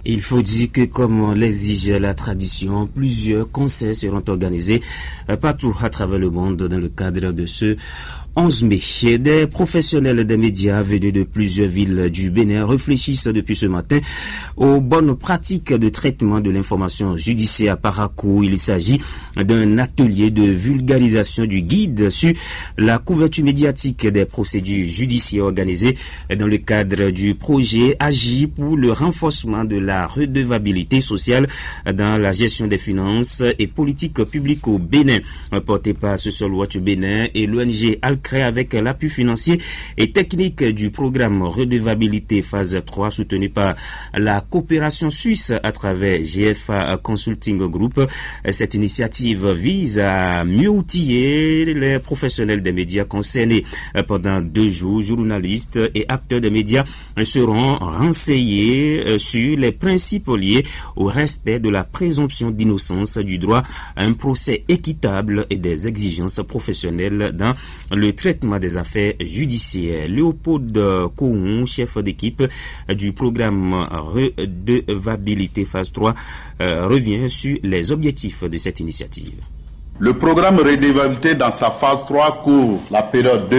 Il faut dire que, comme l'exige la tradition, plusieurs concerts seront organisés partout à travers le monde dans le cadre de ce 11 mai. Des professionnels des médias venus de plusieurs villes du Bénin réfléchissent depuis ce matin aux bonnes pratiques de traitement de l'information judiciaire à Parakou. Il s'agit d'un atelier de vulgarisation du guide sur la couverture médiatique des procédures judiciaires organisées dans le cadre du projet Agir pour le renforcement de la redevabilité sociale dans la gestion des finances et politiques publiques au Bénin, porté par Social Watch Bénin et l'ONG Alcré avec l'appui financier et technique du programme Redevabilité phase 3 soutenu par la coopération suisse à travers GFA Consulting Group. Cette initiative vise à mieux outiller les professionnels des médias concernés. Pendant 2 jours, journalistes et acteurs des médias seront renseignés sur les principes liés au respect de la présomption d'innocence, du droit à un procès équitable et des exigences professionnelles dans le traitement des affaires judiciaires. Léopold Kouhon, chef d'équipe du programme Redevabilité phase 3, revient sur les objectifs de cette initiative. Le programme Redevabilité dans sa phase 3 couvre la période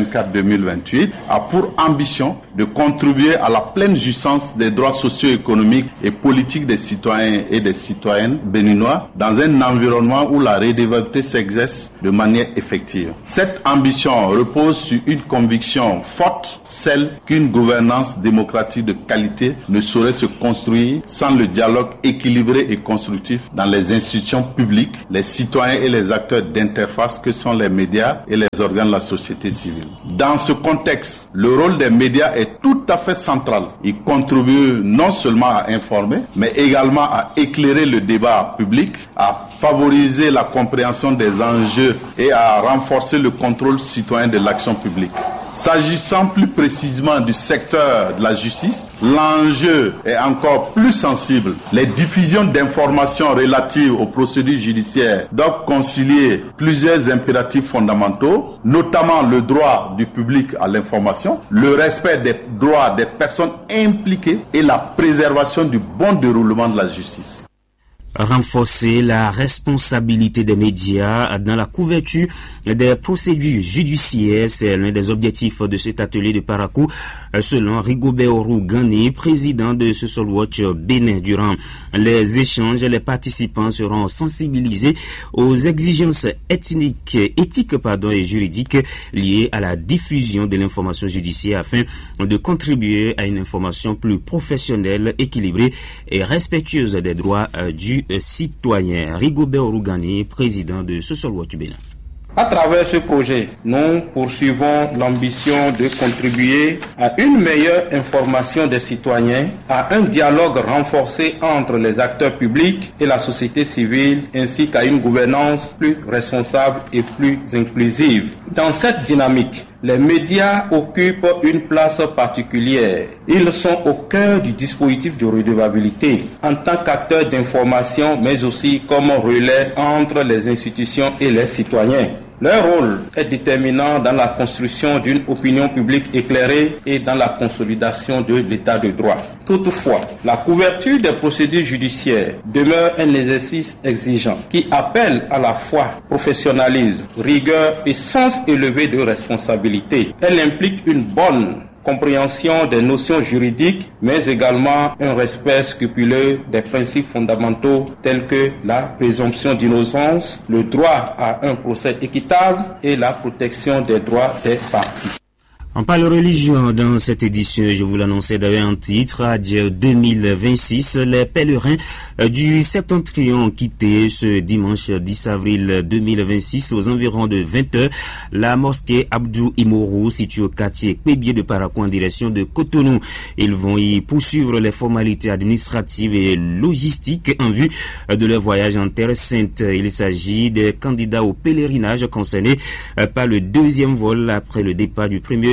2024-2028 a pour ambition de contribuer à la pleine jouissance des droits socio-économiques et politiques des citoyens et des citoyennes béninois dans un environnement où la redevabilité s'exerce de manière effective. Cette ambition repose sur une conviction forte, celle qu'une gouvernance démocratique de qualité ne saurait se construire sans le dialogue équilibré et constructif dans les institutions publiques, les citoyens et les acteurs d'interface que sont les médias et les organes de la société civile. Dans ce contexte, le rôle des médias est tout à fait central. Ils contribuent non seulement à informer, mais également à éclairer le débat public, à favoriser la compréhension des enjeux et à renforcer le contrôle citoyen de l'action publique. S'agissant plus précisément du secteur de la justice, l'enjeu est encore plus sensible. Les diffusions d'informations relatives aux procédures judiciaires doivent concilier plusieurs impératifs fondamentaux, notamment le droit du public à l'information, le respect des droits des personnes impliquées et la préservation du bon déroulement de la justice. Renforcer la responsabilité des médias dans la couverture des procédures judiciaires, c'est l'un des objectifs de cet atelier de Parakou, selon Rigobert Rougani, président de Social Watch Bénin. Durant les échanges, les participants seront sensibilisés aux exigences éthiques et juridiques liées à la diffusion de l'information judiciaire afin de contribuer à une information plus professionnelle, équilibrée et respectueuse des droits du citoyen. Rigobert Rougani, président de Social Watch Bénin. À travers ce projet, nous poursuivons l'ambition de contribuer à une meilleure information des citoyens, à un dialogue renforcé entre les acteurs publics et la société civile, ainsi qu'à une gouvernance plus responsable et plus inclusive. Dans cette dynamique, les médias occupent une place particulière. Ils sont au cœur du dispositif de redevabilité en tant qu'acteurs d'information, mais aussi comme relais entre les institutions et les citoyens. Leur rôle est déterminant dans la construction d'une opinion publique éclairée et dans la consolidation de l'état de droit. Toutefois, la couverture des procédures judiciaires demeure un exercice exigeant qui appelle à la fois professionnalisme, rigueur et sens élevé de responsabilité. Elle implique une bonne compréhension des notions juridiques, mais également un respect scrupuleux des principes fondamentaux tels que la présomption d'innocence, le droit à un procès équitable et la protection des droits des parties. On parle religion dans cette édition, je vous l'annonçais d'ailleurs en titre, Adieu 2026, les pèlerins du Septentrion ont quitté ce dimanche 10 avril 2026 aux environs de 20h la mosquée Abdou Imorou située au quartier Pébier de Parakou en direction de Cotonou. Ils vont y poursuivre les formalités administratives et logistiques en vue de leur voyage en Terre Sainte. Il s'agit des candidats au pèlerinage concernés par le 2e vol après le départ du premier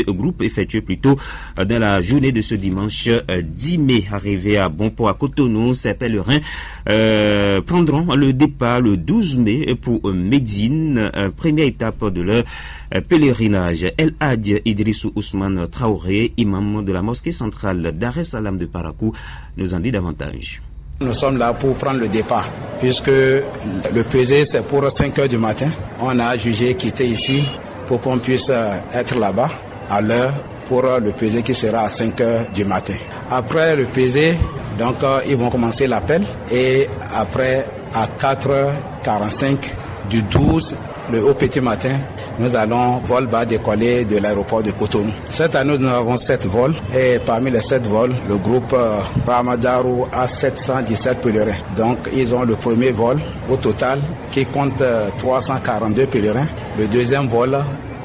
groupe effectué plutôt dans la journée de ce dimanche 10 mai. Arrivé à bon port à Cotonou, ces pèlerins prendront le départ le 12 mai pour Médine, première étape de leur pèlerinage. El Hadj Idrissou Ousmane Traoré, imam de la mosquée centrale Dar es Salam de Parakou, nous en dit davantage. Nous sommes là pour prendre le départ, puisque le pesé c'est pour 5 heures du matin. On a jugé quitter ici pour qu'on puisse être là-bas à l'heure pour le pesé qui sera à 5 heures du matin. Après le pesé, donc ils vont commencer l'appel et après à 4h45 du 12, le haut petit matin, nous allons, vol va décoller de l'aéroport de Cotonou. Cette année, nous avons 7 vols et parmi les 7 vols, le groupe Ramadarou a 717 pèlerins. Donc, ils ont le premier vol au total qui compte 342 pèlerins. Le deuxième vol,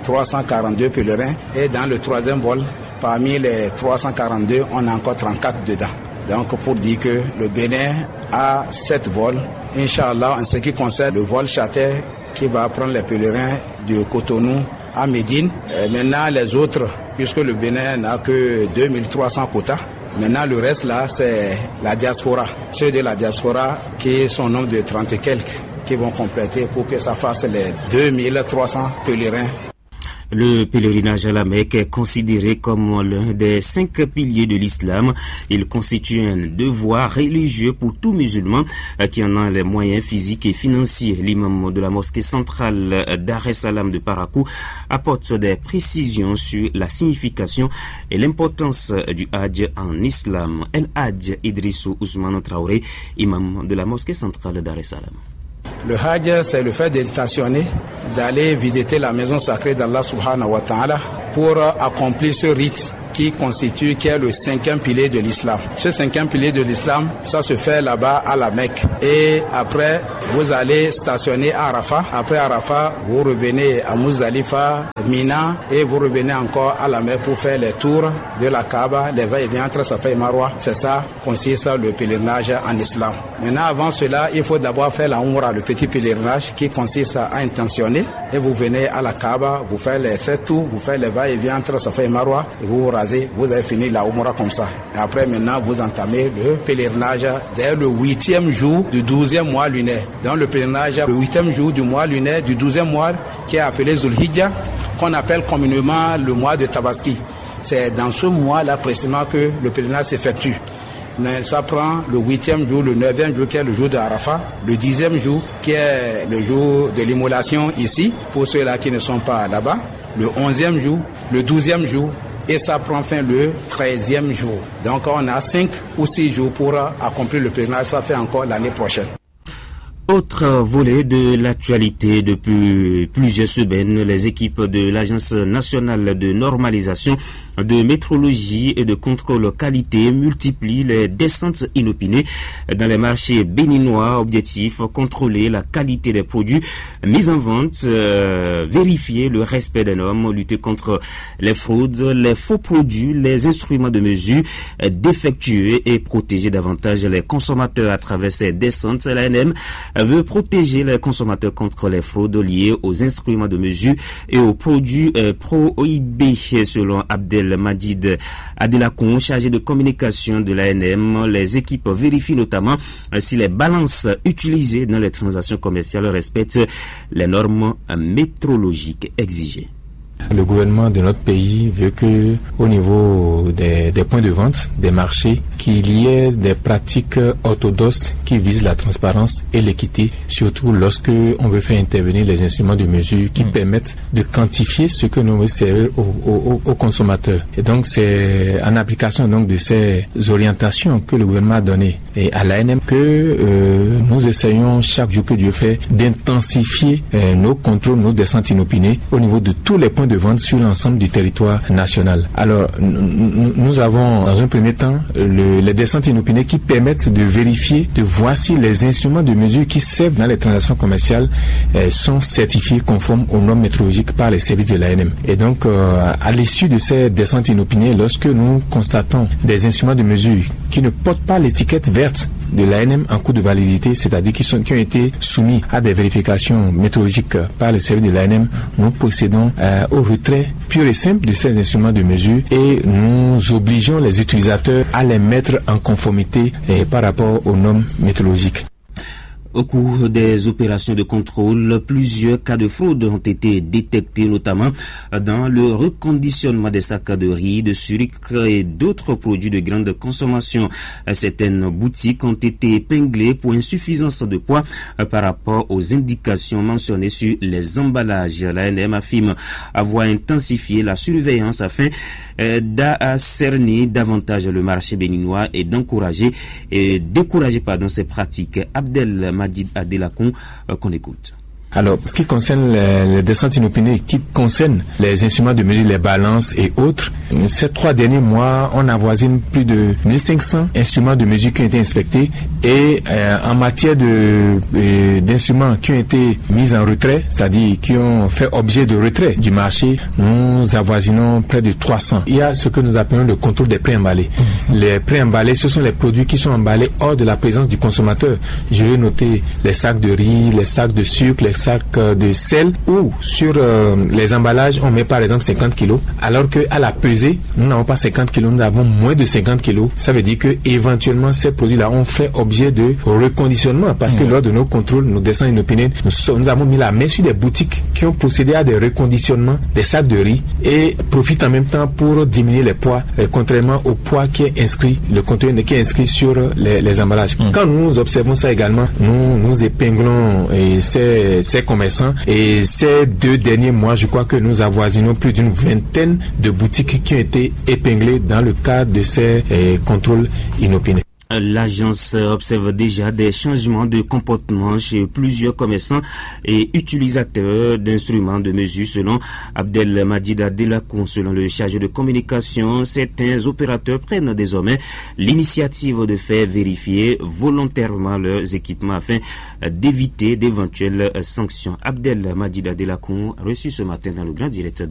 342 pèlerins. Et dans le troisième vol, parmi les 342, on a encore 34 dedans. Donc, pour dire que le Bénin a 7 vols. Inch'Allah, en ce qui concerne le vol charter, qui va prendre les pèlerins de Cotonou à Médine. Maintenant, les autres, puisque le Bénin n'a que 2300 quotas, maintenant le reste là, c'est la diaspora. Ceux de la diaspora qui sont au nombre de 30 et quelques, qui vont compléter pour que ça fasse les 2300 pèlerins. Le pèlerinage à la Mecque est considéré comme l'un des 5 piliers de l'islam. Il constitue un devoir religieux pour tout musulman qui en a les moyens physiques et financiers. L'imam de la mosquée centrale Dar es Salam de Parakou apporte des précisions sur la signification et l'importance du Hajj en islam. El Hadj Idrissou Ousmane Traoré, imam de la mosquée centrale Dar es Salam. Le Hajj, c'est le fait d'intentionner d'aller visiter la maison sacrée d'Allah subhanahu wa ta'ala pour accomplir ce rite qui est le 5e pilier de l'islam. Ce 5e pilier de l'islam, ça se fait là-bas à la Mecque. Et après, vous allez stationner à Arafat. Après Arafat, vous revenez à Muzdalifa, Mina, et vous revenez encore à la Mecque pour faire les tours de la Kaaba, les va-et-vient entre Safa et Marwa. C'est ça consiste le pèlerinage en islam. Maintenant, avant cela, il faut d'abord faire la Umrah, le petit pèlerinage qui consiste à intentionner. Et vous venez à la Kaaba, vous faites les 7 tours, vous faites les va-et-vient entre Safa et Marwa, et vous vous avez fini la Umrah comme ça. Et après, maintenant, vous entamez le pèlerinage dès le 8e jour du 12e mois lunaire. Dans le pèlerinage, le 8e jour du mois lunaire, du 12e mois, qui est appelé Zulhijja, qu'on appelle communément le mois de Tabaski. C'est dans ce mois-là précisément que le pèlerinage s'effectue. Ça prend le 8e jour, le 9e jour qui est le jour de Arafat, le 10e jour qui est le jour de l'immolation ici, pour ceux-là qui ne sont pas là-bas, le 11e jour, le 12e jour, et ça prend fin le 13e jour. Donc on a 5 ou 6 jours pour accomplir le pèlerinage, ça fait encore l'année prochaine. Autre volet de l'actualité, depuis plusieurs semaines, les équipes de l'Agence nationale de normalisation de métrologie et de contrôle qualité multiplient les descentes inopinées dans les marchés béninois. Objectif, contrôler la qualité des produits mis en vente, vérifier le respect des normes, lutter contre les fraudes, les faux produits, les instruments de mesure défectueux et protéger davantage les consommateurs à travers ces descentes. L'ANM veut protéger les consommateurs contre les fraudes liées aux instruments de mesure et aux produits prohibés. Selon Abdelmadjid Adelakoun, chargé de communication de l'ANM, les équipes vérifient notamment si les balances utilisées dans les transactions commerciales respectent les normes métrologiques exigées. Le gouvernement de notre pays veut que, au niveau des points de vente, des marchés, qu'il y ait des pratiques orthodoxes qui visent la transparence et l'équité, surtout lorsque on veut faire intervenir les instruments de mesure qui permettent de quantifier ce que nous veut servir aux consommateurs. Et donc c'est en application donc de ces orientations que le gouvernement a données et à l'ANM que nous essayons chaque jour que Dieu fait d'intensifier nos contrôles, nos descentes inopinées au niveau de tous les points de vente sur l'ensemble du territoire national. Alors, nous avons dans un premier temps les descentes inopinées qui permettent de vérifier, de voir si les instruments de mesure qui servent dans les transactions commerciales sont certifiés conformes aux normes métrologiques par les services de l'ANM. Et donc, à l'issue de ces descentes inopinées, lorsque nous constatons des instruments de mesure qui ne portent pas l'étiquette verte de l'ANM en cours de validité, c'est-à-dire qui ont été soumis à des vérifications métrologiques par les services de l'ANM, nous procédons au retrait pur et simple de ces instruments de mesure et nous obligeons les utilisateurs à les mettre en conformité par rapport aux normes météorologiques. Au cours des opérations de contrôle, plusieurs cas de fraude ont été détectés, notamment dans le reconditionnement des sacs de riz, de sucre et d'autres produits de grande consommation. Certaines boutiques ont été épinglées pour insuffisance de poids par rapport aux indications mentionnées sur les emballages. L'ANM affirme avoir intensifié la surveillance afin d'ascerner davantage le marché béninois et décourager ces pratiques. Abdel Majid Adelakon, qu'on écoute. Alors, ce qui concerne les descentes inopinées, qui concerne les instruments de mesure, les balances et autres, ces 3 derniers mois, on avoisine plus de 1500 instruments de mesure qui ont été inspectés et en matière d'instruments qui ont été mis en retrait, c'est-à-dire qui ont fait objet de retrait du marché, nous avoisinons près de 300. Il y a ce que nous appelons le contrôle des préemballés. Les préemballés, ce sont les produits qui sont emballés hors de la présence du consommateur. Je vais noter les sacs de riz, les sacs de sucre, les sacs de sel, ou sur les emballages on met par exemple 50 kilos, alors qu'à la pesée nous n'avons pas 50 kilos, nous avons moins de 50 kilos. Ça veut dire que éventuellement ces produits-là ont fait objet de reconditionnement, parce que lors de nos contrôles, nos descentes inopinées, nous avons mis la main sur des boutiques qui ont procédé à des reconditionnements des sacs de riz et profitent en même temps pour diminuer les poids, contrairement au poids qui est inscrit, le contenu qui est inscrit sur les emballages. Quand nous observons ça également, nous épinglons ces commerçants, et ces 2 derniers mois, je crois que nous avoisinons plus d'une vingtaine de boutiques qui ont été épinglées dans le cadre de ces contrôles inopinés. L'agence observe déjà des changements de comportement chez plusieurs commerçants et utilisateurs d'instruments de mesure. Selon Abdel Majid Adelakon, selon le chargé de communication, certains opérateurs prennent désormais l'initiative de faire vérifier volontairement leurs équipements afin d'éviter d'éventuelles sanctions. Abdel Majid Adelakon, reçu ce matin dans le grand direct